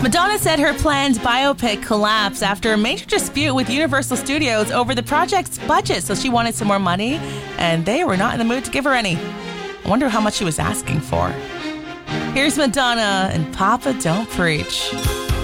Madonna said her planned biopic collapsed after a major dispute with Universal Studios over the project's budget, so she wanted some more money, and they were not in the mood to give her any. I wonder how much she was asking for. Here's Madonna and Papa Don't Preach.